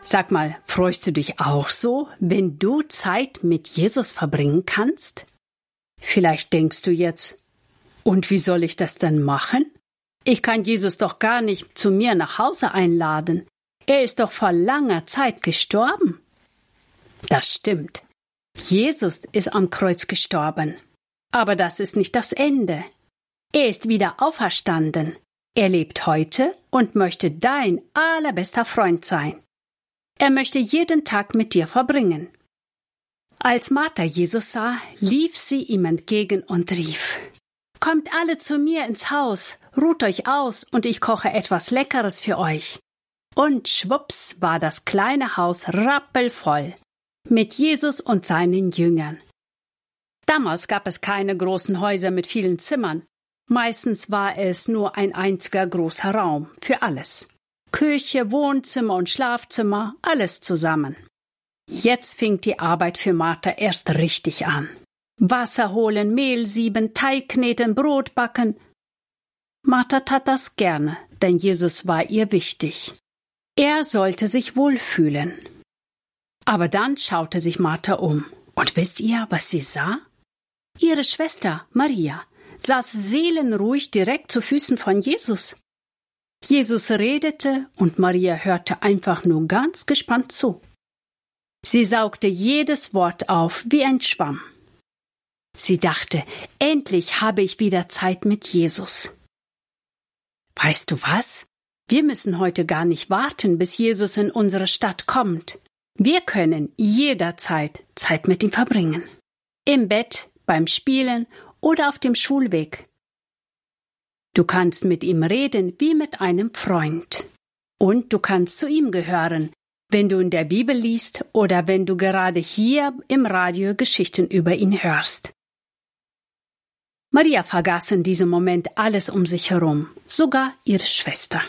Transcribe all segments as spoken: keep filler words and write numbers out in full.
Sag mal, freust du dich auch so, wenn du Zeit mit Jesus verbringen kannst? Vielleicht denkst du jetzt, und wie soll ich das denn machen? Ich kann Jesus doch gar nicht zu mir nach Hause einladen. Er ist doch vor langer Zeit gestorben. Das stimmt. Jesus ist am Kreuz gestorben. Aber das ist nicht das Ende. Er ist wieder auferstanden. Er lebt heute und möchte dein allerbester Freund sein. Er möchte jeden Tag mit dir verbringen. Als Martha Jesus sah, lief sie ihm entgegen und rief: Kommt alle zu mir ins Haus, ruht euch aus und ich koche etwas Leckeres für euch. Und schwupps war das kleine Haus rappelvoll mit Jesus und seinen Jüngern. Damals gab es keine großen Häuser mit vielen Zimmern. Meistens war es nur ein einziger großer Raum für alles. Küche, Wohnzimmer und Schlafzimmer, alles zusammen. Jetzt fing die Arbeit für Martha erst richtig an. Wasser holen, Mehl sieben, Teig kneten, Brot backen. Martha tat das gerne, denn Jesus war ihr wichtig. Er sollte sich wohlfühlen. Aber dann schaute sich Martha um. Und wisst ihr, was sie sah? Ihre Schwester, Maria, saß seelenruhig direkt zu Füßen von Jesus. Jesus redete und Maria hörte einfach nur ganz gespannt zu. Sie saugte jedes Wort auf wie ein Schwamm. Sie dachte, endlich habe ich wieder Zeit mit Jesus. Weißt du was? Wir müssen heute gar nicht warten, bis Jesus in unsere Stadt kommt. Wir können jederzeit Zeit mit ihm verbringen. Im Bett, beim Spielen oder auf dem Schulweg. Du kannst mit ihm reden wie mit einem Freund. Und du kannst zu ihm gehören, wenn du in der Bibel liest oder wenn du gerade hier im Radio Geschichten über ihn hörst. Maria vergaß in diesem Moment alles um sich herum, sogar ihre Schwester.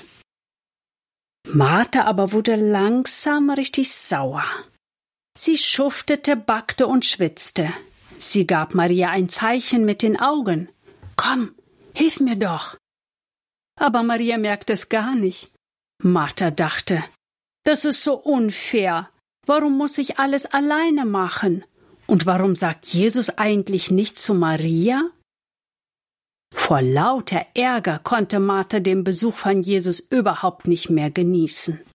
Martha aber wurde langsam richtig sauer. Sie schuftete, backte und schwitzte. Sie gab Maria ein Zeichen mit den Augen. Komm, hilf mir doch. Aber Maria merkte es gar nicht. Martha dachte, das ist so unfair. Warum muss ich alles alleine machen? Und warum sagt Jesus eigentlich nicht zu Maria? Vor lauter Ärger konnte Martha den Besuch von Jesus überhaupt nicht mehr genießen.